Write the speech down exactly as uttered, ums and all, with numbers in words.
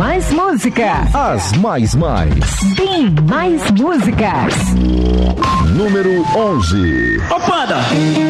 mais músicas. As mais mais. Bem mais músicas. Número onze. Ô, Panda!